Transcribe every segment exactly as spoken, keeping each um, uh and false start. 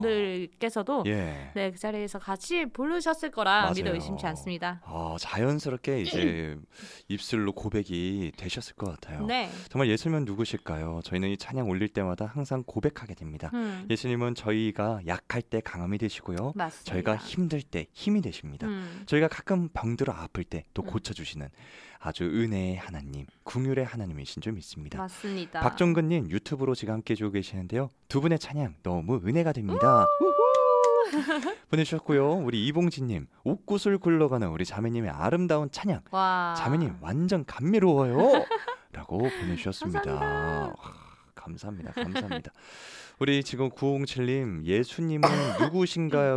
분들께서도 예. 네, 그 자리에서 같이 부르셨을 거라 맞아요. 믿어 의심치 않습니다. 어, 자연스럽게 이제 입술로 고백이 되셨을 것 같아요. 네. 정말 예수님은 누구실까요? 저희는 이 찬양 올릴 때마다 항상 고백하게 됩니다. 음, 예수님은 저희가 약할 때 강함이 되시고요. 맞습니다. 저희가 힘들 때 힘이 되십니다. 음, 저희가 가끔 병들어 아플 때 또 음. 고쳐주시는 아주 은혜의 하나님, 궁율의 하나님이신 줄 믿습니다. 맞습니다. 박종근님 유튜브로 지금 함께 해주고 계시는데요. 두 분의 찬양 너무 은혜가 됩니다. 보내주셨고요. 우리 이봉진님 옷구슬 굴러가는 우리 자매님의 아름다운 찬양. 와. 자매님 완전 감미로워요. 라고 보내주셨습니다. 감사합니다. 와, 감사합니다. 감사합니다. 우리 지금 구오공칠님 예수님은 누구신가요?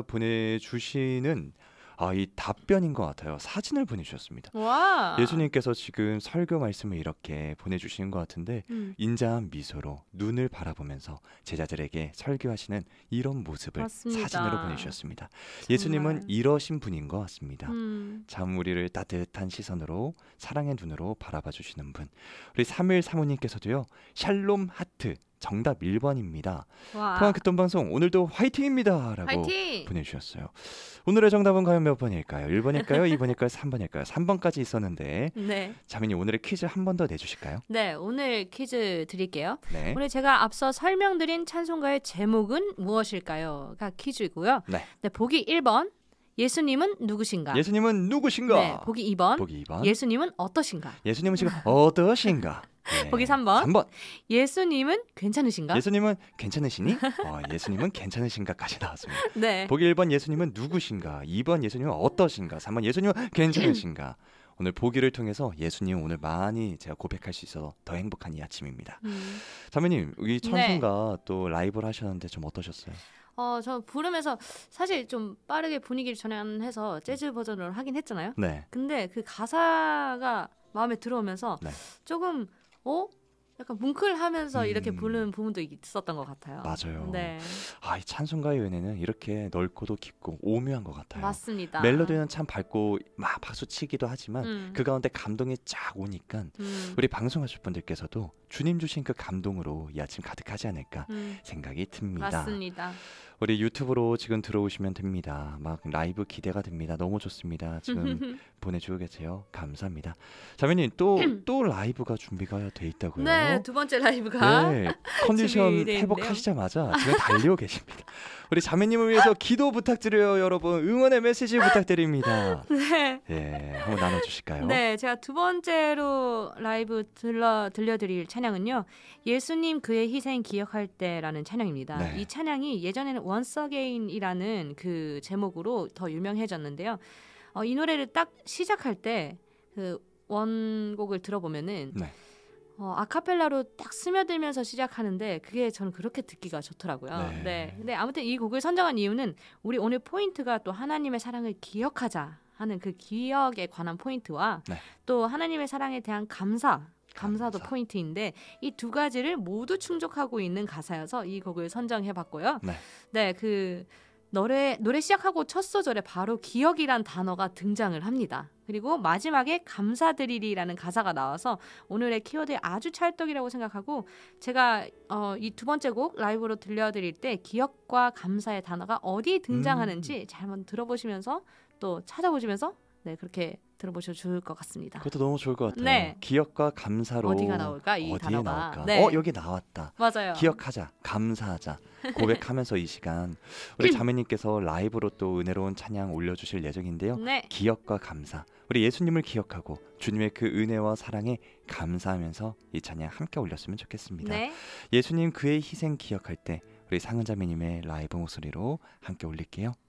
보내주시는 아, 이 답변인 것 같아요. 사진을 보내주셨습니다. 와. 예수님께서 지금 설교 말씀을 이렇게 보내주시는 것 같은데 음, 인자한 미소로 눈을 바라보면서 제자들에게 설교하시는 이런 모습을 맞습니다. 사진으로 보내주셨습니다. 예수님은 이러신 분인 것 같습니다. 음, 참 우리를 따뜻한 시선으로 사랑의 눈으로 바라봐 주시는 분. 우리 삼일 사모님께서도요. 샬롬 하트 정답 일 번입니다. 와. 포항 교통방송 오늘도 화이팅입니다 라고 화이팅! 보내주셨어요. 오늘의 정답은 과연 몇 번일까요? 일 번일까요? 이 번일까요? 삼 번일까요? 삼 번까지 있었는데 네. 자매님 오늘의 퀴즈 한 번 더 내주실까요? 네, 오늘 퀴즈 드릴게요. 네. 오늘 제가 앞서 설명드린 찬송가의 제목은 무엇일까요?가 퀴즈이고요. 네. 네, 보기 일 번 예수님은 누구신가? 예수님은 누구신가? 네, 보기 이 번 보기 이 번 예수님은 어떠신가? 예수님은 지금 어떠신가? 네. 보기 삼 번 삼 번 예수님은 괜찮으신가? 예수님은 괜찮으시니? 어, 예수님은 괜찮으신가까지 나왔습니다. 네. 보기 일 번 예수님은 누구신가? 이 번 예수님은 어떠신가? 삼 번 예수님은 괜찮으신가? 오늘 보기를 통해서 예수님 오늘 많이 제가 고백할 수 있어서 더 행복한 이 아침입니다. 음. 자매님 이 찬송가 또 라이브를 하셨는데 좀 어떠셨어요? 어, 저 부르면서 사실 좀 빠르게 분위기를 전환해서 재즈 버전으로 하긴 했잖아요. 네. 근데 그 가사가 마음에 들어오면서 네. 조금 어? 약간 뭉클하면서 음. 이렇게 부르는 부분도 있었던 것 같아요. 맞아요. 네, 아, 이 찬송가의 은혜는 이렇게 넓고도 깊고 오묘한 것 같아요. 맞습니다. 멜로디는 참 밝고 막 박수 치기도 하지만 음. 그 가운데 감동이 쫙 오니까 음. 우리 방송하실 분들께서도 주님 주신 그 감동으로 이 아침 가득하지 않을까 음. 생각이 듭니다. 맞습니다. 우리 유튜브로 지금 들어오시면 됩니다. 막 라이브 기대가 됩니다. 너무 좋습니다. 지금 보내주고 계세요. 감사합니다. 자매님 또 또 라이브가 준비가 돼 있다고요? 네, 두 번째 라이브가 네, 컨디션 준비되어 회복하시자마자 지금 달리고 계십니다. 우리 자매님을 위해서 기도 부탁드려요, 여러분. 응원의 메시지 부탁드립니다. 네. 예, 한번 나눠주실까요? 네, 제가 두 번째로 라이브 들려, 들려드릴 찬양은요. 예수님 그의 희생 기억할 때라는 찬양입니다. 네. 이 찬양이 예전에는 Once Again이라는 그 제목으로 더 유명해졌는데요. 어, 이 노래를 딱 시작할 때 그 원곡을 들어보면은 네. 어, 아카펠라로 딱 스며들면서 시작하는데 그게 저는 그렇게 듣기가 좋더라고요. 네. 네. 근데 아무튼 이 곡을 선정한 이유는 우리 오늘 포인트가 또 하나님의 사랑을 기억하자 하는 그 기억에 관한 포인트와 네. 또 하나님의 사랑에 대한 감사, 감사도 감사. 포인트인데 이 두 가지를 모두 충족하고 있는 가사여서 이 곡을 선정해봤고요. 네. 네, 그 노래 노래 시작하고 첫 소절에 바로 기억이란 단어가 등장을 합니다. 그리고 마지막에 감사드리리라는 가사가 나와서 오늘의 키워드에 아주 찰떡이라고 생각하고 제가 어, 이 두 번째 곡 라이브로 들려드릴 때 기억과 감사의 단어가 어디 등장하는지 음. 잘 한번 들어보시면서 또 찾아보시면서 네 그렇게 들어보셔도 좋을 것 같습니다. 그것도 너무 좋을 것 같아요. 네. 기억과 감사로 어디가 나올까, 이 어디에 단어가. 나올까? 네. 어, 여기 나왔다. 맞아요. 기억하자, 감사하자, 고백하면서 이 시간 우리 자매님께서 라이브로 또 은혜로운 찬양 올려주실 예정인데요. 네. 기억과 감사, 우리 예수님을 기억하고 주님의 그 은혜와 사랑에 감사하면서 이 찬양 함께 올렸으면 좋겠습니다. 네. 예수님 그의 희생 기억할 때 우리 상은자매님의 라이브 목소리로 함께 올릴게요.